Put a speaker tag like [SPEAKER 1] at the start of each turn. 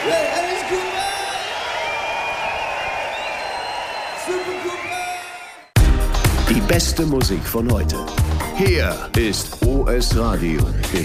[SPEAKER 1] Hey, Alice Cooper! Super Cooper!
[SPEAKER 2] Die beste Musik von heute. Hier ist OS Radio.